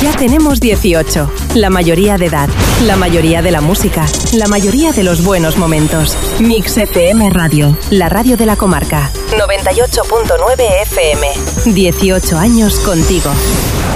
Ya tenemos 18. La mayoría de edad, la mayoría de la música, la mayoría de los buenos momentos. Mix FM Radio, la radio de la comarca. 98.9 FM. 18 años contigo.